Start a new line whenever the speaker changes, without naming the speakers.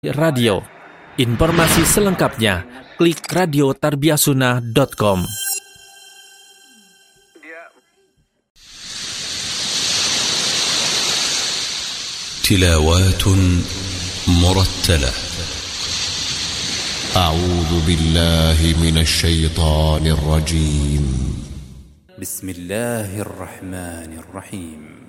Radio. Informasi selengkapnya klik radiotarbiasunnah.com.
تلاوات مرتلة. أعوذ بالله من الشيطان الرجيم.
بسم الله الرحمن الرحيم.